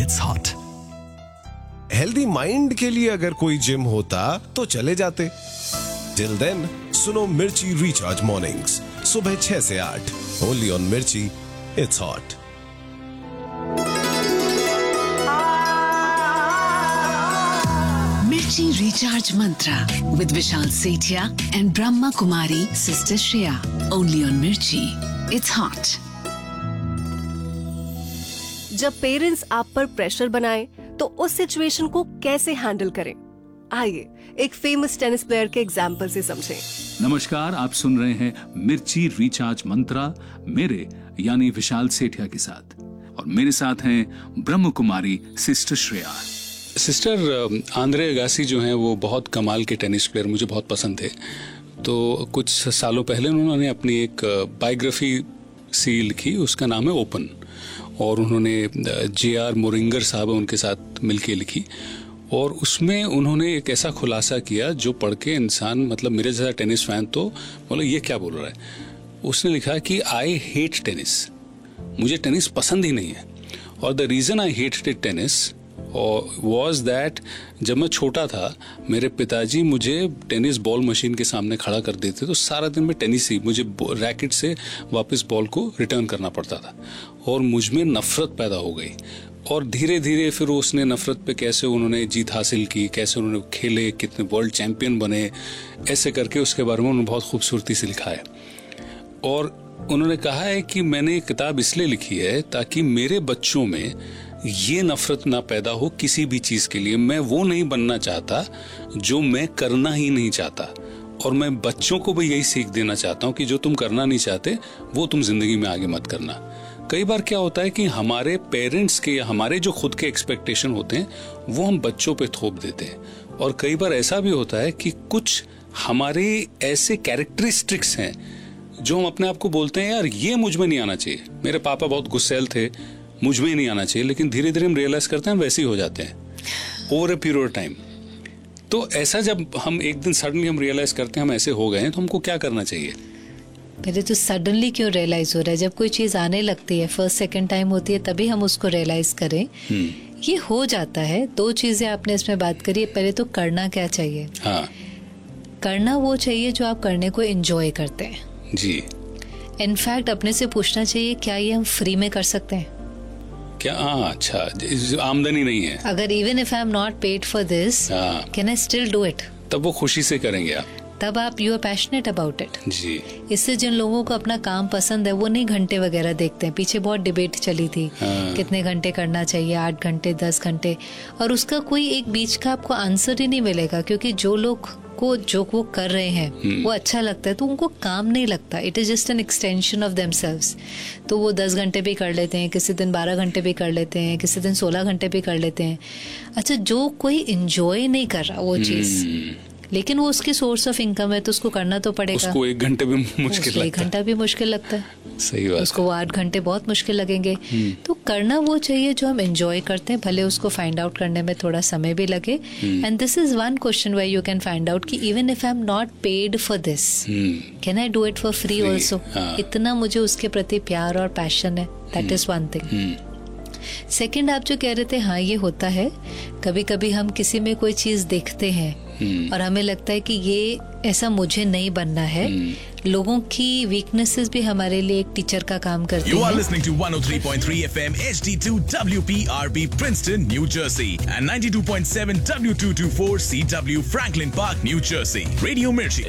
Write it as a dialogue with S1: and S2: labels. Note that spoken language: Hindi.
S1: it's hot.
S2: हेल्दी माइंड के लिए अगर कोई जिम होता तो चले जाते. टिल देन सुनो मिर्ची रिचार्ज मॉर्निंग्स सुबह 6 से 8 ओनली ऑन मिर्ची. It's hot.
S3: मिर्ची recharge Mantra with Vishal Sethia and Brahma Kumari sister Shreya. Only on मिर्ची. It's hot.
S4: जब पेरेंट्स आप पर प्रेशर बनाए तो उस सिचुएशन को कैसे हैंडल करें? आइए एक फेमस टेनिस प्लेयर के एग्जाम्पल से समझें.
S5: नमस्कार, आप सुन रहे हैं मिर्ची रिचार्ज मंत्रा मेरे यानी विशाल सेठिया के साथ, और मेरे साथ हैं Brahma Kumari sister Shreya.
S6: Sister Andre Agassi जो हैं वो बहुत कमाल के टेनिस प्लेयर, मुझे बहुत पसंद थे. तो कुछ सालों पहले उन्होंने अपनी एक बायोग्राफी सी लिखी, उसका नाम है ओपन, और उन्होंने J.R. मोरिंगर साहब उनके साथ मिलके लिखी. और उसमें उन्होंने एक ऐसा खुलासा किया जो पढ़ के इंसान, मतलब मेरे जैसा टेनिस फैन तो बोला ये क्या बोल रहा है. उसने लिखा कि आई हेट टेनिस, मुझे टेनिस पसंद ही नहीं है. और the reason I hated tennis was that जब मैं छोटा था मेरे पिताजी मुझे टेनिस बॉल मशीन के सामने खड़ा कर देते तो सारा दिन में टेनिस ही, मुझे रैकेट से वापस बॉल को रिटर्न करना पड़ता था, और मुझ में नफरत पैदा हो गई. और धीरे धीरे फिर उसने नफरत पे कैसे उन्होंने जीत हासिल की, कैसे उन्होंने खेले, कितने वर्ल्ड चैंपियन बने, ऐसे करके उसके बारे में उन्होंने बहुत खूबसूरती से लिखा है. और उन्होंने कहा है कि मैंने ये किताब इसलिए लिखी है ताकि मेरे बच्चों में ये नफरत ना पैदा हो किसी भी चीज के लिए. मैं वो नहीं बनना चाहता जो मैं करना ही नहीं चाहता, और मैं बच्चों को भी यही सीख देना चाहता हूँ कि जो तुम करना नहीं चाहते वो तुम जिंदगी में आगे मत करना. कई बार क्या होता है कि हमारे पेरेंट्स के या हमारे जो खुद के एक्सपेक्टेशन होते हैं वो हम बच्चों पे थोप देते हैं. और कई बार ऐसा भी होता है कि कुछ हमारे ऐसे कैरेक्टरिस्टिक्स हैं जो हम अपने आप को बोलते हैं यार ये मुझ में नहीं आना चाहिए, मेरे पापा बहुत गुस्सैल थे, मुझ में ही नहीं आना चाहिए, लेकिन धीरे धीरे हम रियलाइज करते हैं हम वैसे ही हो जाते हैं over a period of time. तो ऐसा जब हम एक दिन सडनली हम रियलाइज करते हैं हम ऐसे हो गए हैं तो हमको क्या करना चाहिए?
S7: पहले तो सडनली क्यों रियलाइज हो रहा है? जब कोई चीज आने लगती है, फर्स्ट सेकंड टाइम होती है, तभी हम उसको रियलाइज करें. ये हो जाता है. दो चीजें आपने इसमें बात करी है. पहले तो करना क्या चाहिए? हाँ, करना वो चाहिए जो आप करने को एंजॉय करते हैं. जी. इनफैक्ट अपने से पूछना चाहिए क्या ये हम फ्री में कर सकते हैं
S6: क्या? अच्छा, आमदनी नहीं है, अगर
S7: even if I am not paid for this can I still do it,
S6: तब वो खुशी से करेंगे आप,
S7: तब आप you are passionate about it.
S6: जी.
S7: इससे जिन लोगों को अपना काम पसंद है वो नहीं घंटे वगैरह देखते हैं. पीछे बहुत डिबेट चली थी कितने घंटे करना चाहिए, 8 घंटे 10 घंटे, और उसका कोई एक बीच का आपको आंसर ही नहीं मिलेगा, क्योंकि जो लोग को जो वो कर रहे हैं वो अच्छा लगता है तो उनको काम नहीं लगता. It is just an extension of themselves. तो वो 10 घंटे भी कर लेते हैं, किसी दिन 12 घंटे भी कर लेते हैं, किसी दिन 16 घंटे भी कर लेते हैं. अच्छा, जो कोई एंजॉय नहीं कर रहा वो चीज, लेकिन वो उसकी सोर्स ऑफ इनकम है तो उसको करना तो पड़ेगा.
S6: उसको 1 घंटे भी मुश्किल लगता है,
S7: 1 घंटा भी मुश्किल लगता है.
S6: सही बात.
S7: उसको 8 घंटे बहुत मुश्किल लगेंगे. तो करना वो चाहिए जो हम एंजॉय करते हैं, भले उसको फाइंड आउट करने में थोड़ा समय भी लगे. And this is one question where you can find out कि even if I am not paid for this can I do it for free also. इतना मुझे उसके प्रति प्यार और पैशन है. That is one thing. Second, आप जो कह रहे थे, हाँ ये होता है. कभी कभी हम किसी में कोई चीज देखते हैं और हमें लगता है कि ये ऐसा मुझे नहीं बनना है. लोगों की वीकनेसेस भी हमारे लिए एक टीचर का काम करती हैं.
S1: You are listening to 103.3 FM HD2 WPRB Princeton, New Jersey and 92.7 W224 CW Franklin Park, New Jersey. Radio Mirchi.